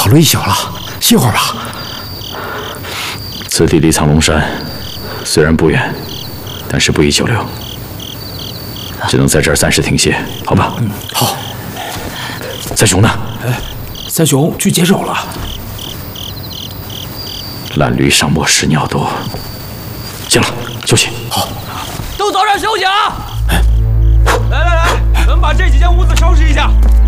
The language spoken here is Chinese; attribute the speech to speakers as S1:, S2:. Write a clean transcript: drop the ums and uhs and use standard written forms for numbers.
S1: 跑路一宿了，歇会儿吧。
S2: 此地离苍龙山虽然不远，但是不宜久留，只能在这儿暂时停歇，好吧？
S1: 好。
S2: 三雄呢？
S1: 三雄去解手了。
S2: 烂驴上磨，屎尿多。行了，休息。
S1: 好，
S3: 都早点休息啊！来，咱们把这几间屋子收拾一下。